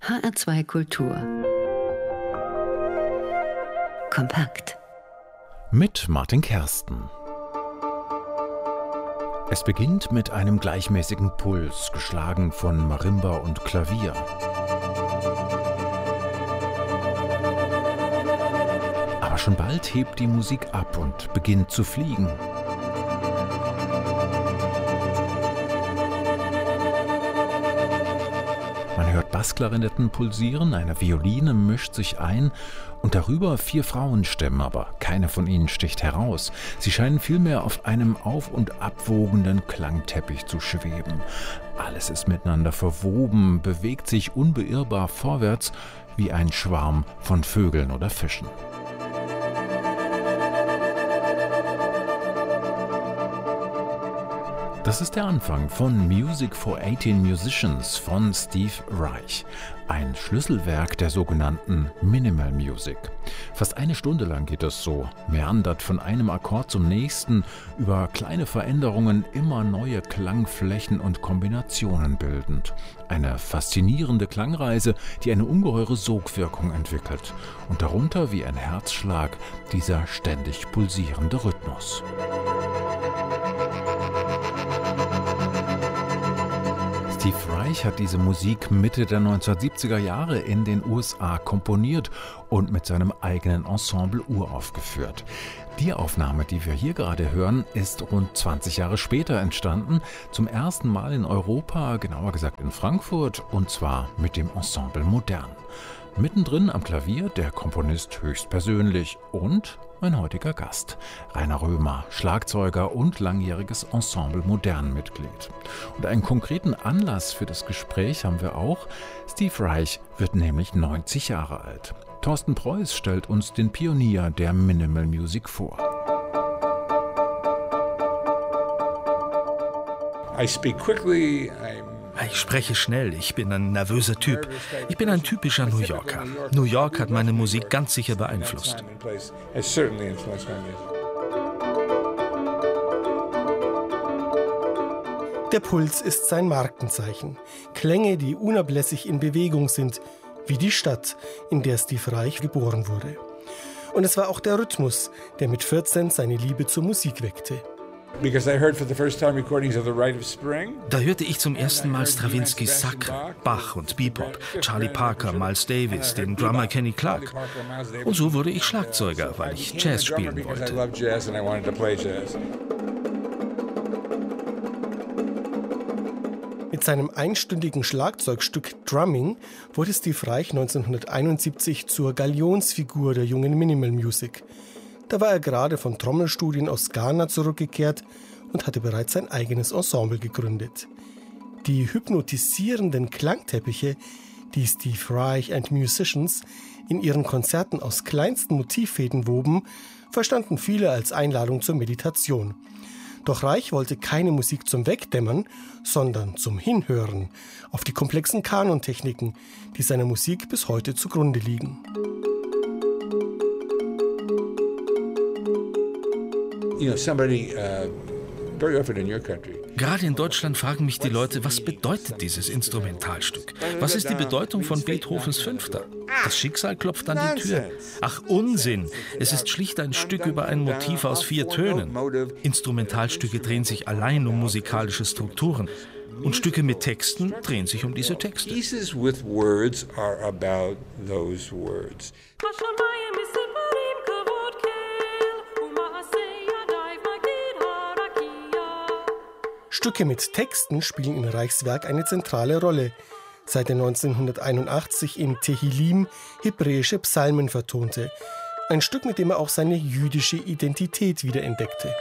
HR2 Kultur. Kompakt. Mit Martin Kersten. Es beginnt mit einem gleichmäßigen Puls, geschlagen von Marimba und Klavier. Aber schon bald hebt die Musik ab und beginnt zu fliegen. Man hört Bassklarinetten pulsieren, eine Violine mischt sich ein und darüber 4 Frauenstimmen, aber keine von ihnen sticht heraus. Sie scheinen vielmehr auf einem auf- und abwogenden Klangteppich zu schweben. Alles ist miteinander verwoben, bewegt sich unbeirrbar vorwärts wie ein Schwarm von Vögeln oder Fischen. Das ist der Anfang von Music for 18 Musicians von Steve Reich, ein Schlüsselwerk der sogenannten Minimal Music. Fast eine Stunde lang geht es so, meandert von einem Akkord zum nächsten, über kleine Veränderungen immer neue Klangflächen und Kombinationen bildend. Eine faszinierende Klangreise, die eine ungeheure Sogwirkung entwickelt und darunter wie ein Herzschlag dieser ständig pulsierende Rhythmus. Steve Reich hat diese Musik Mitte der 1970er Jahre in den USA komponiert und mit seinem eigenen Ensemble uraufgeführt. Die Aufnahme, die wir hier gerade hören, ist rund 20 Jahre später entstanden, zum ersten Mal in Europa, genauer gesagt in Frankfurt, und zwar mit dem Ensemble Modern. Mittendrin am Klavier der Komponist höchstpersönlich und mein heutiger Gast, Rainer Römer, Schlagzeuger und langjähriges Ensemble Modern-Mitglied. Und einen konkreten Anlass für das Gespräch haben wir auch. Steve Reich wird nämlich 90 Jahre alt. Thorsten Preuß stellt uns den Pionier der Minimal Music vor. Ich spreche schnell, ich bin ein nervöser Typ. Ich bin ein typischer New Yorker. New York hat meine Musik ganz sicher beeinflusst. Der Puls ist sein Markenzeichen. Klänge, die unablässig in Bewegung sind, wie die Stadt, in der Steve Reich geboren wurde. Und es war auch der Rhythmus, der mit 14 seine Liebe zur Musik weckte. Da hörte ich zum ersten Mal Strawinskys Sacre, Bach und Bebop, Charlie Parker, Miles Davis, den Drummer Kenny Clarke. Und so wurde ich Schlagzeuger, weil ich Jazz spielen wollte. Mit seinem einstündigen Schlagzeugstück Drumming wurde Steve Reich 1971 zur Galionsfigur der jungen Minimal Music. Da war er gerade von Trommelstudien aus Ghana zurückgekehrt und hatte bereits sein eigenes Ensemble gegründet. Die hypnotisierenden Klangteppiche, die Steve Reich and Musicians in ihren Konzerten aus kleinsten Motivfäden woben, verstanden viele als Einladung zur Meditation. Doch Reich wollte keine Musik zum Wegdämmern, sondern zum Hinhören auf die komplexen Kanontechniken, die seiner Musik bis heute zugrunde liegen. Gerade in Deutschland fragen mich die Leute, was bedeutet dieses Instrumentalstück? Was ist die Bedeutung von Beethovens Fünfter? Das Schicksal klopft an die Tür. Ach, Unsinn! Es ist schlicht ein Stück über ein Motiv aus 4 Tönen. Instrumentalstücke drehen sich allein um musikalische Strukturen. Und Stücke mit Texten drehen sich um diese Texte. Stücke mit Texten spielen in Reichs Werk eine zentrale Rolle, seit er 1981 in Tehillim hebräische Psalmen vertonte. Ein Stück, mit dem er auch seine jüdische Identität wiederentdeckte.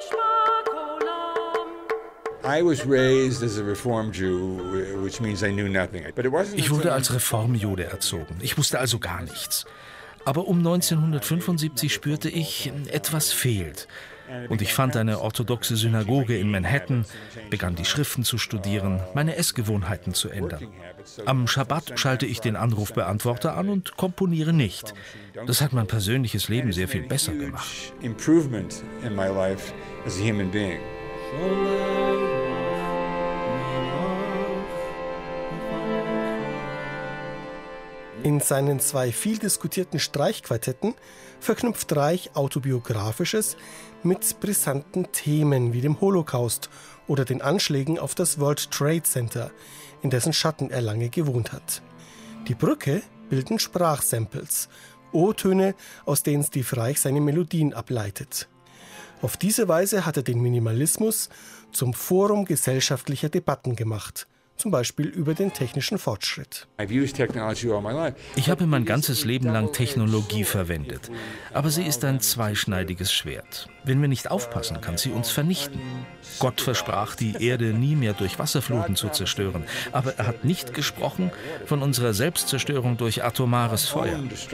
Ich wurde als Reformjude erzogen. Ich wusste also gar nichts. Aber um 1975 spürte ich, etwas fehlt. Und ich fand eine orthodoxe Synagoge in Manhattan, begann die Schriften zu studieren, meine Essgewohnheiten zu ändern. Am Schabbat schalte ich den Anrufbeantworter an und komponiere nicht. Das hat mein persönliches Leben sehr viel besser gemacht. In seinen 2 viel diskutierten Streichquartetten verknüpft Reich Autobiografisches mit brisanten Themen wie dem Holocaust oder den Anschlägen auf das World Trade Center, in dessen Schatten er lange gewohnt hat. Die Brücke bilden Sprachsamples, O-Töne, aus denen Steve Reich seine Melodien ableitet. Auf diese Weise hat er den Minimalismus zum Forum gesellschaftlicher Debatten gemacht, zum Beispiel über den technischen Fortschritt. Ich habe mein ganzes Leben lang Technologie verwendet, aber sie ist ein zweischneidiges Schwert. Wenn wir nicht aufpassen, kann sie uns vernichten. Gott versprach, die Erde nie mehr durch Wasserfluten zu zerstören, aber er hat nicht gesprochen von unserer Selbstzerstörung durch atomares Feuer.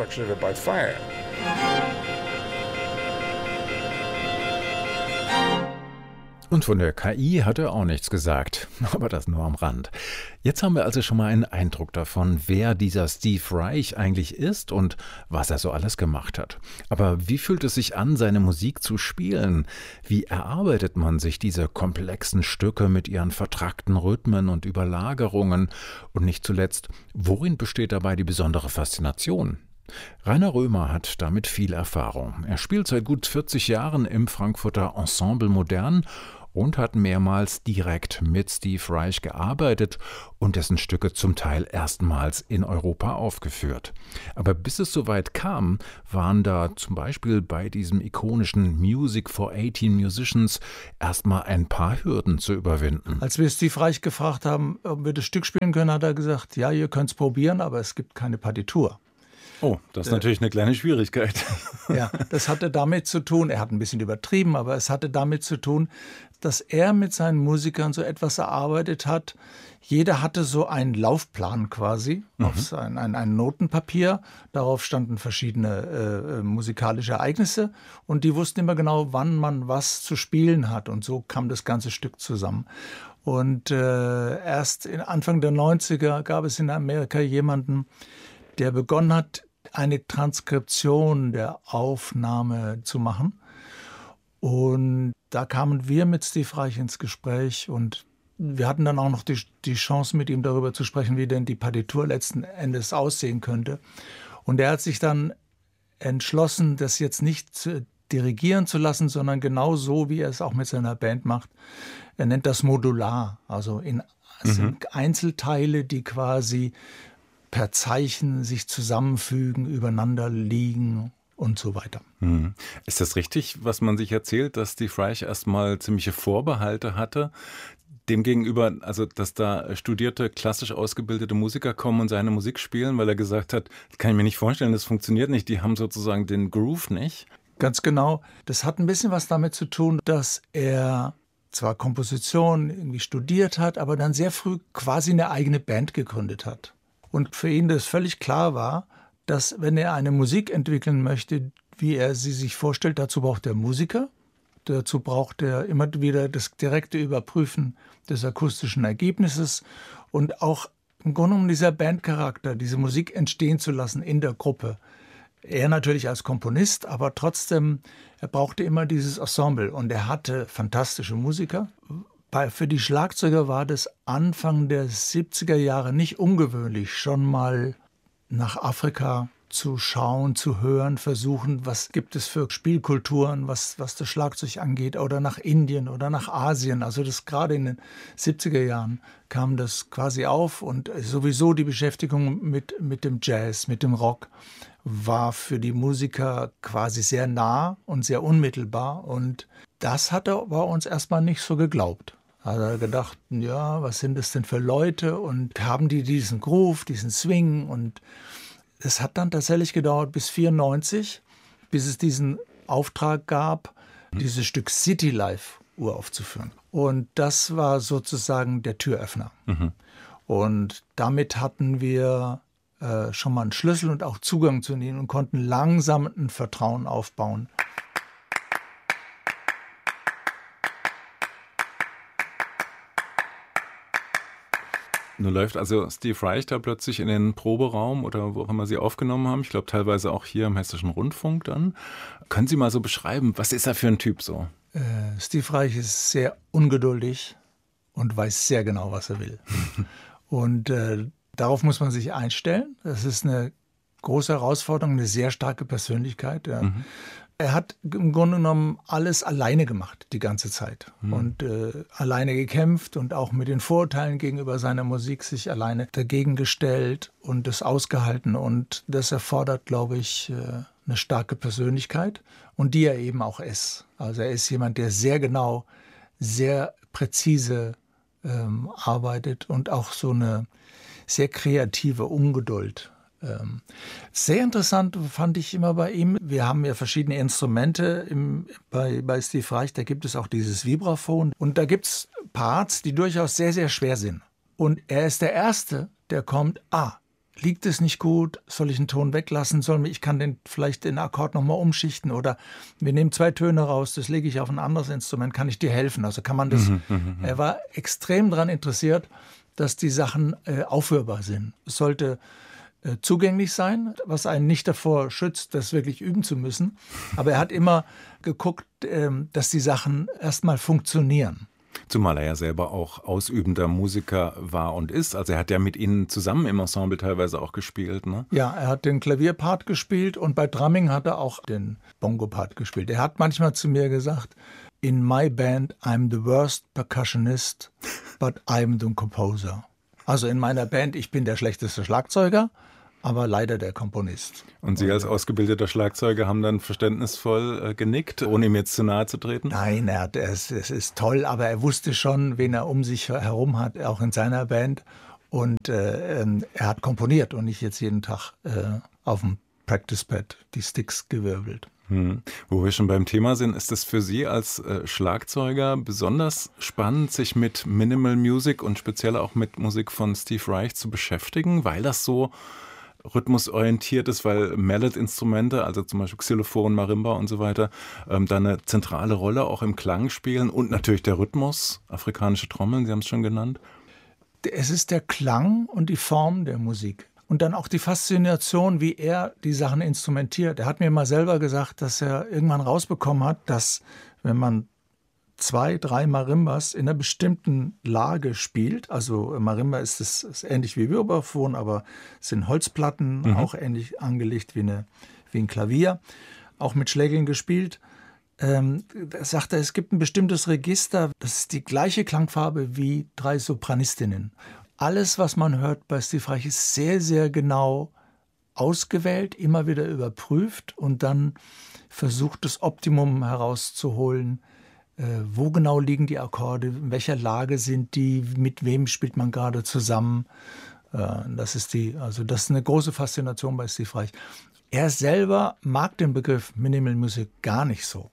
Und von der KI hat er auch nichts gesagt, aber das nur am Rand. Jetzt haben wir also schon mal einen Eindruck davon, wer dieser Steve Reich eigentlich ist und was er so alles gemacht hat. Aber wie fühlt es sich an, seine Musik zu spielen? Wie erarbeitet man sich diese komplexen Stücke mit ihren vertrackten Rhythmen und Überlagerungen? Und nicht zuletzt, worin besteht dabei die besondere Faszination? Rainer Römer hat damit viel Erfahrung. Er spielt seit gut 40 Jahren im Frankfurter Ensemble Modern und hat mehrmals direkt mit Steve Reich gearbeitet und dessen Stücke zum Teil erstmals in Europa aufgeführt. Aber bis es soweit kam, waren da zum Beispiel bei diesem ikonischen Music for 18 Musicians erstmal ein paar Hürden zu überwinden. Als wir Steve Reich gefragt haben, ob wir das Stück spielen können, hat er gesagt, ja, ihr könnt es probieren, aber es gibt keine Partitur. Oh, das ist natürlich eine kleine Schwierigkeit. Ja, das hatte damit zu tun, er hat ein bisschen übertrieben, aber es hatte damit zu tun, dass er mit seinen Musikern so etwas erarbeitet hat. Jeder hatte so einen Laufplan quasi, auf ein Notenpapier. Darauf standen verschiedene musikalische Ereignisse und die wussten immer genau, wann man was zu spielen hat. Und so kam das ganze Stück zusammen. Und erst Anfang der 90er gab es in Amerika jemanden, der begonnen hat, eine Transkription der Aufnahme zu machen. Und da kamen wir mit Steve Reich ins Gespräch und wir hatten dann auch noch die Chance, mit ihm darüber zu sprechen, wie denn die Partitur letzten Endes aussehen könnte. Und er hat sich dann entschlossen, das jetzt nicht dirigieren zu lassen, sondern genau so, wie er es auch mit seiner Band macht. Er nennt das modular, also es sind Einzelteile, die quasi per Zeichen sich zusammenfügen, übereinander liegen und so weiter. Ist das richtig, was man sich erzählt, dass Steve Reich erstmal ziemliche Vorbehalte hatte? Demgegenüber, also dass da studierte, klassisch ausgebildete Musiker kommen und seine Musik spielen, weil er gesagt hat, das kann ich mir nicht vorstellen, das funktioniert nicht, die haben sozusagen den Groove nicht. Ganz genau. Das hat ein bisschen was damit zu tun, dass er zwar Komposition irgendwie studiert hat, aber dann sehr früh quasi eine eigene Band gegründet hat. Und für ihn das völlig klar war, dass wenn er eine Musik entwickeln möchte, wie er sie sich vorstellt, dazu braucht er Musiker, dazu braucht er immer wieder das direkte Überprüfen des akustischen Ergebnisses und auch im Grunde genommen dieser Bandcharakter, diese Musik entstehen zu lassen in der Gruppe. Er natürlich als Komponist, aber trotzdem, er brauchte immer dieses Ensemble und er hatte fantastische Musiker. Für die Schlagzeuger war das Anfang der 70er Jahre nicht ungewöhnlich, schon mal nach Afrika zu schauen, zu hören, versuchen, was gibt es für Spielkulturen, was das Schlagzeug angeht, oder nach Indien oder nach Asien. Also das gerade in den 70er Jahren kam das quasi auf und sowieso die Beschäftigung mit dem Jazz, mit dem Rock war für die Musiker quasi sehr nah und sehr unmittelbar und das hat er bei uns erstmal nicht so geglaubt. Hat er gedacht, ja, was sind das denn für Leute und haben die diesen Groove, diesen Swing und es hat dann tatsächlich gedauert bis 1994, bis es diesen Auftrag gab, dieses Stück City Life uraufzuführen. Und das war sozusagen der Türöffner. Und damit hatten wir schon mal einen Schlüssel und auch Zugang zu ihnen und konnten langsam ein Vertrauen aufbauen. Nun läuft also Steve Reich da plötzlich in den Proberaum oder wo auch immer Sie aufgenommen haben. Ich glaube teilweise auch hier im Hessischen Rundfunk dann. Können Sie mal so beschreiben, was ist er für ein Typ so? Steve Reich ist sehr ungeduldig und weiß sehr genau, was er will. Und Darauf muss man sich einstellen. Das ist eine große Herausforderung, eine sehr starke Persönlichkeit. Ja. Er hat im Grunde genommen alles alleine gemacht, die ganze Zeit. Und alleine gekämpft und auch mit den Vorurteilen gegenüber seiner Musik sich alleine dagegen gestellt und das ausgehalten. Und das erfordert, glaube ich, eine starke Persönlichkeit und die er eben auch ist. Also er ist jemand, der sehr genau, sehr präzise arbeitet und auch so eine sehr kreative Ungeduld. Sehr interessant fand ich immer bei ihm, wir haben ja verschiedene Instrumente bei Steve Reich, da gibt es auch dieses Vibraphon und da gibt es Parts, die durchaus sehr, sehr schwer sind. Und er ist der Erste, der kommt, liegt es nicht gut, soll ich einen Ton weglassen, ich kann vielleicht den Akkord nochmal umschichten oder wir nehmen 2 Töne raus, das lege ich auf ein anderes Instrument, kann ich dir helfen? Also kann man das, er war extrem daran interessiert, dass die Sachen aufhörbar sind. Es sollte zugänglich sein, was einen nicht davor schützt, das wirklich üben zu müssen. Aber er hat immer geguckt, dass die Sachen erstmal funktionieren. Zumal er ja selber auch ausübender Musiker war und ist. Also er hat ja mit Ihnen zusammen im Ensemble teilweise auch gespielt, ne? Ja, er hat den Klavierpart gespielt und bei Drumming hat er auch den Bongo-Part gespielt. Er hat manchmal zu mir gesagt, in my band I'm the worst percussionist, but I'm the composer. Also in meiner Band, ich bin der schlechteste Schlagzeuger, aber leider der Komponist. Und Sie als ausgebildeter Schlagzeuger haben dann verständnisvoll genickt, ohne ihm jetzt zu nahe zu treten? Nein, es ist toll, aber er wusste schon, wen er um sich herum hat, auch in seiner Band. Und er hat komponiert und nicht jetzt jeden Tag auf dem Practice-Pad die Sticks gewirbelt. Wo wir schon beim Thema sind, ist es für Sie als Schlagzeuger besonders spannend, sich mit Minimal Music und speziell auch mit Musik von Steve Reich zu beschäftigen, weil das so rhythmusorientiert ist, weil Mallet-Instrumente, also zum Beispiel Xylophon, Marimba und so weiter, da eine zentrale Rolle auch im Klang spielen und natürlich der Rhythmus, afrikanische Trommeln, Sie haben es schon genannt. Es ist der Klang und die Form der Musik. Und dann auch die Faszination, wie er die Sachen instrumentiert. Er hat mir mal selber gesagt, dass er irgendwann rausbekommen hat, dass wenn man 2, 3 Marimbas in einer bestimmten Lage spielt, also Marimba ist ähnlich wie Vibraphon, aber es sind Holzplatten, auch ähnlich angelegt wie ein Klavier, auch mit Schlägeln gespielt. Da sagt er, es gibt ein bestimmtes Register, das ist die gleiche Klangfarbe wie 3 Sopranistinnen. Alles, was man hört bei Steve Reich, ist sehr, sehr genau ausgewählt, immer wieder überprüft und dann versucht, das Optimum herauszuholen. Wo genau liegen die Akkorde, in welcher Lage sind die, mit wem spielt man gerade zusammen. Das ist eine große Faszination bei Steve Reich. Er selber mag den Begriff Minimal Music gar nicht so.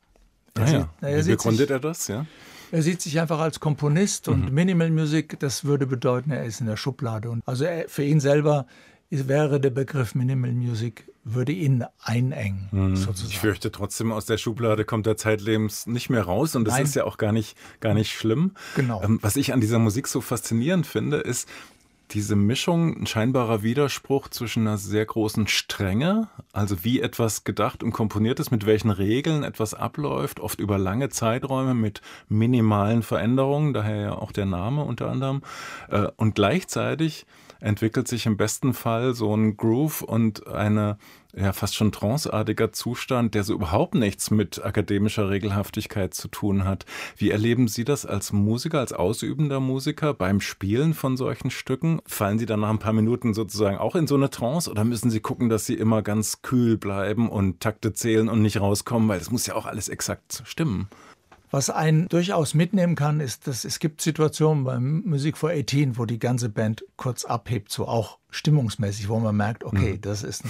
Wie begründet er das? Ja? Er sieht sich einfach als Komponist und Minimal Music, das würde bedeuten, er ist in der Schublade. Und also für ihn selber wäre der Begriff Minimal Music, würde ihn einengen, sozusagen. Ich fürchte trotzdem, aus der Schublade kommt er zeitlebens nicht mehr raus und das ist ja auch gar nicht schlimm. Genau. Was ich an dieser Musik so faszinierend finde, ist diese Mischung, ein scheinbarer Widerspruch zwischen einer sehr großen Strenge, also wie etwas gedacht und komponiert ist, mit welchen Regeln etwas abläuft, oft über lange Zeiträume mit minimalen Veränderungen, daher ja auch der Name unter anderem, und gleichzeitig entwickelt sich im besten Fall so ein Groove und eine fast schon tranceartiger Zustand, der so überhaupt nichts mit akademischer Regelhaftigkeit zu tun hat. Wie erleben Sie das als Musiker, als ausübender Musiker beim Spielen von solchen Stücken? Fallen Sie dann nach ein paar Minuten sozusagen auch in so eine Trance oder müssen Sie gucken, dass Sie immer ganz kühl bleiben und Takte zählen und nicht rauskommen, weil das muss ja auch alles exakt stimmen? Was einen durchaus mitnehmen kann, ist, dass es gibt Situationen beim Music for 18, wo die ganze Band kurz abhebt, so auch stimmungsmäßig, wo man merkt, okay, das ist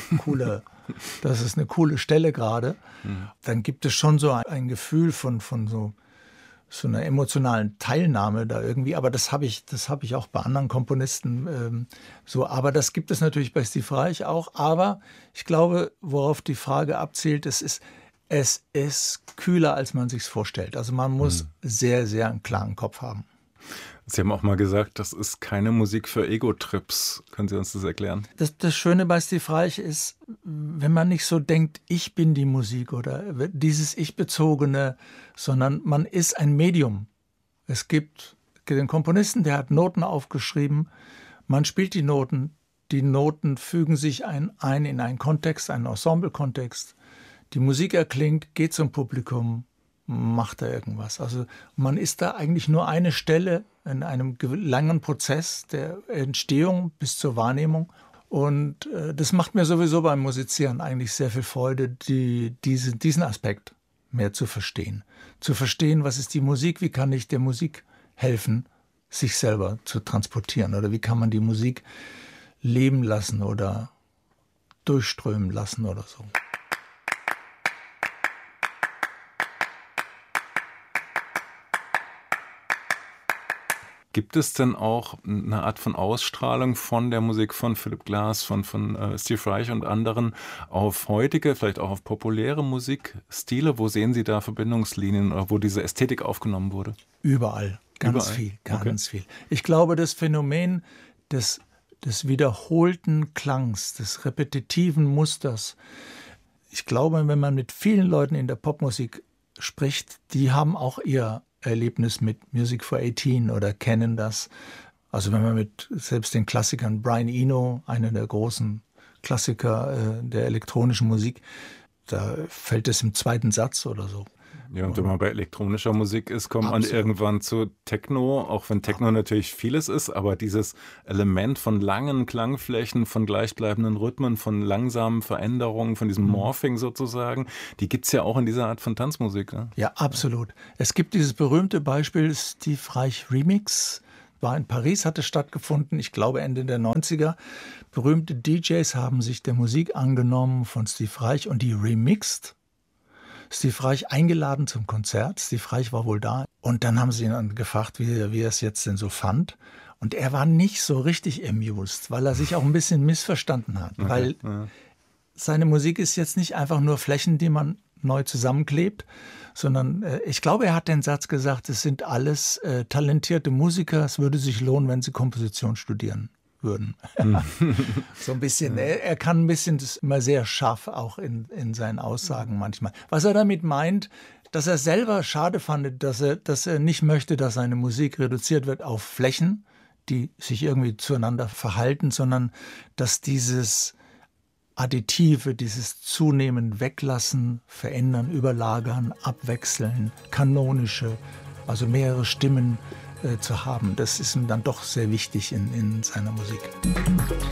eine coole Stelle gerade. Dann gibt es schon so ein Gefühl von so einer emotionalen Teilnahme da irgendwie. Aber das habe ich auch bei anderen Komponisten so. Aber das gibt es natürlich bei Steve Reich auch. Aber ich glaube, worauf die Frage abzielt, es ist kühler, als man sich vorstellt. Also man muss sehr, sehr einen klaren Kopf haben. Sie haben auch mal gesagt, das ist keine Musik für Ego-Trips. Können Sie uns das erklären? Das Schöne bei Steve Reich ist, wenn man nicht so denkt, ich bin die Musik oder dieses Ich-Bezogene, sondern man ist ein Medium. Es gibt den Komponisten, der hat Noten aufgeschrieben, man spielt die Noten, die Noten fügen sich ein in einen Kontext, einen Ensemble-Kontext. Die Musik erklingt, geht zum Publikum, macht da irgendwas. Also man ist da eigentlich nur eine Stelle in einem langen Prozess der Entstehung bis zur Wahrnehmung. Und das macht mir sowieso beim Musizieren eigentlich sehr viel Freude, diesen Aspekt mehr zu verstehen. Zu verstehen, was ist die Musik, wie kann ich der Musik helfen, sich selber zu transportieren, oder wie kann man die Musik leben lassen oder durchströmen lassen oder so. Gibt es denn auch eine Art von Ausstrahlung von der Musik von Philip Glass, von Steve Reich und anderen auf heutige, vielleicht auch auf populäre Musikstile? Wo sehen Sie da Verbindungslinien oder wo diese Ästhetik aufgenommen wurde? Überall, ganz viel. Ich glaube, das Phänomen des wiederholten Klangs, des repetitiven Musters, ich glaube, wenn man mit vielen Leuten in der Popmusik spricht, die haben auch ihr Erlebnis mit Music for 18 oder kennen das. Also wenn man mit selbst den Klassikern, Brian Eno, einer der großen Klassiker der elektronischen Musik, da fällt es im zweiten Satz oder so. Ja, und wenn man bei elektronischer Musik ist, kommt man irgendwann zu Techno, auch wenn Techno natürlich vieles ist, aber dieses Element von langen Klangflächen, von gleichbleibenden Rhythmen, von langsamen Veränderungen, von diesem Morphing sozusagen, die gibt es ja auch in dieser Art von Tanzmusik. Ne? Ja, absolut. Es gibt dieses berühmte Beispiel Steve Reich Remix, war in Paris, hatte stattgefunden, ich glaube Ende der 90er. Berühmte DJs haben sich der Musik angenommen von Steve Reich und die remixed. Steve Reich eingeladen zum Konzert. Steve Reich war wohl da. Und dann haben sie ihn gefragt, wie er es jetzt denn so fand. Und er war nicht so richtig amused, weil er sich auch ein bisschen missverstanden hat. Okay. Weil seine Musik ist jetzt nicht einfach nur Flächen, die man neu zusammenklebt, sondern ich glaube, er hat den Satz gesagt, es sind alles talentierte Musiker, es würde sich lohnen, wenn sie Komposition studieren würden. So ein bisschen, er kann ein bisschen, das ist immer sehr scharf auch in seinen Aussagen manchmal. Was er damit meint, dass er selber schade fand, dass er nicht möchte, dass seine Musik reduziert wird auf Flächen, die sich irgendwie zueinander verhalten, sondern dass dieses Additive, dieses zunehmend Weglassen, Verändern, Überlagern, Abwechseln, kanonische, also mehrere Stimmen zu haben, das ist ihm dann doch sehr wichtig in seiner Musik.